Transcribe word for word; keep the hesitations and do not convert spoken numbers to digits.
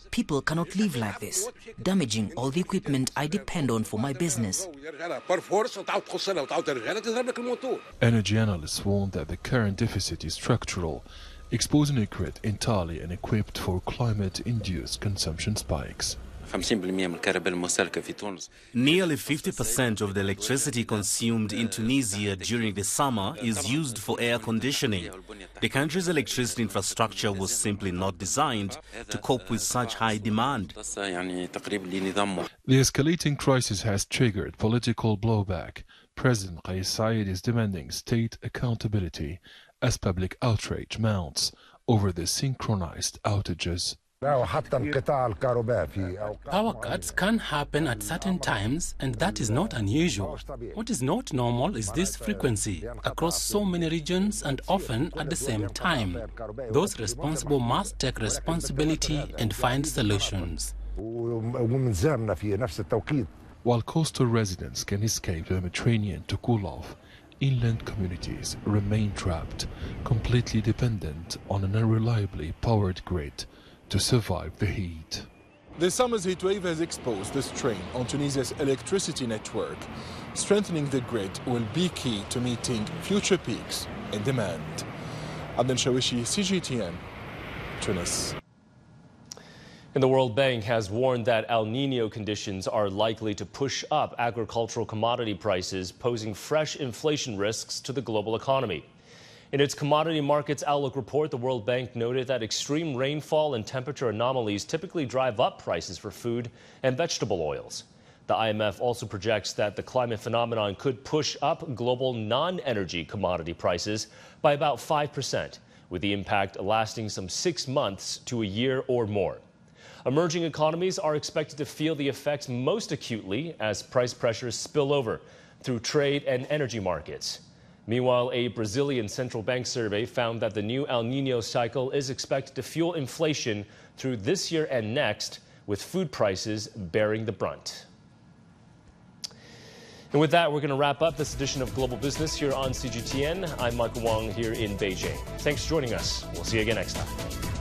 People cannot live like this, damaging all the equipment I depend on for my business. Energy analysts warn that the current deficit is structural, exposing a grid entirely unequipped for climate-induced consumption spikes. Nearly fifty percent of the electricity consumed in Tunisia during the summer is used for air conditioning. The country's electricity infrastructure was simply not designed to cope with such high demand. The escalating crisis has triggered political blowback. President Kais Saied is demanding state accountability as public outrage mounts over the synchronized outages. Power cuts can happen at certain times, and that is not unusual. What is not normal is this frequency across so many regions and often at the same time. Those responsible must take responsibility and find solutions. While coastal residents can escape the Mediterranean to cool off, inland communities remain trapped, completely dependent on an unreliably powered grid to survive the heat. The summer's heatwave has exposed the strain on Tunisia's electricity network. Strengthening the grid will be key to meeting future peaks in demand. Abdel Shawishi, C G T N, Tunis. And the World Bank has warned that El Niño conditions are likely to push up agricultural commodity prices, posing fresh inflation risks to the global economy. In its Commodity Markets Outlook report, the World Bank noted that extreme rainfall and temperature anomalies typically drive up prices for food and vegetable oils. The I M F also projects that the climate phenomenon could push up global non-energy commodity prices by about five percent, with the impact lasting some six months to a year or more. Emerging economies are expected to feel the effects most acutely as price pressures spill over through trade and energy markets. Meanwhile, a Brazilian central bank survey found that the new El Niño cycle is expected to fuel inflation through this year and next, with food prices bearing the brunt. And with that, we're going to wrap up this edition of Global Business here on C G T N. I'm Michael Wong here in Beijing. Thanks for joining us. We'll see you again next time.